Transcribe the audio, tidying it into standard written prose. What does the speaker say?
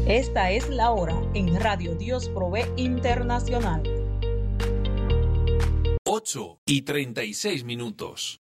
Esta es la hora en Radio Dios Provee Internacional. 8:36.